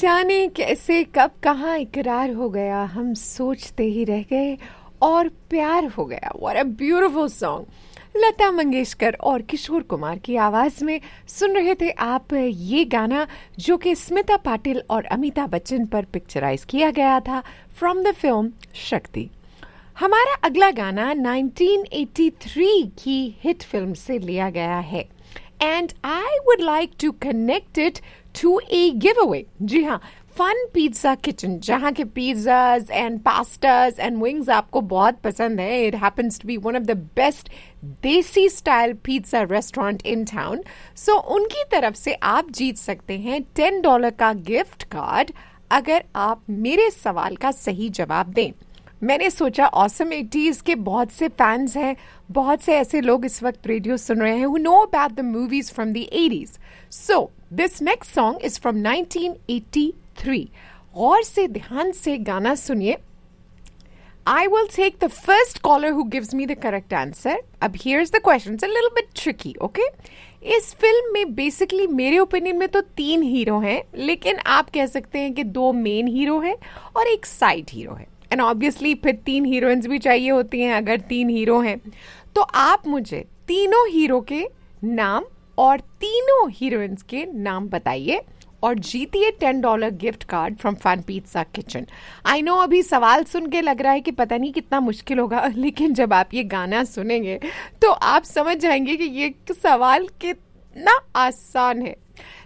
जाने कैसे कब कहाँ इकरार हो गया, हम सोचते ही रह गए और प्यार हो गया। What a beautiful song. Lata Mangeshkar और किशोर कुमार की आवाज में सुन रहे थे आप ये गाना, जो कि स्मिता पाटिल और अमिताभ बच्चन पर पिक्चराइज किया गया था फ्रॉम द फिल्म शक्ति। हमारा अगला गाना 1983 की हिट फिल्म से लिया गया है and I would like to connect it to A give away. जी हाँ, फन पिज्जा किचन, जहाँ के pizzas and pastas and wings आपको बहुत पसंद है। It happens to be one of the best देसी style pizza restaurant in town. सो उनकी तरफ से आप जीत सकते हैं $10 का गिफ्ट कार्ड अगर आप मेरे सवाल का सही जवाब दें। मैंने सोचा ऑसम 80s के बहुत से फैंस हैं, बहुत से ऐसे लोग इस वक्त रेडियो सुन रहे हैं who know about the movies from the 80s. So, this next song is from 1983. गौर से ध्यान से गाना सुनिए. I will take the first caller who gives me the correct answer. अब here's the question. It's a little bit tricky, okay? इस film में basically मेरे opinion में तो 3 हीरो हैं, लेकिन आप कह सकते हैं कि 2 मेन हीरो हैं और एक साइड हीरो है। एंड ऑब्वियसली फिर 3 हीरोइंस भी चाहिए होती हैं अगर 3 हीरो हैं। तो आप मुझे तीनों हीरो के नाम और तीनों हीरोइंस के नाम बताइए और जीतिए $10 gift card from fun pizza kitchen. I know अभी सवाल सुन के लग रहा है कि पता नहीं कितना मुश्किल होगा, लेकिन जब आप ये गाना सुनेंगे तो आप समझ जाएंगे कि ये सवाल कितना आसान है।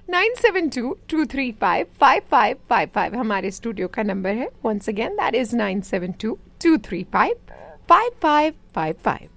9722355555 हमारे स्टूडियो का नंबर है। Once again that is 9722355555।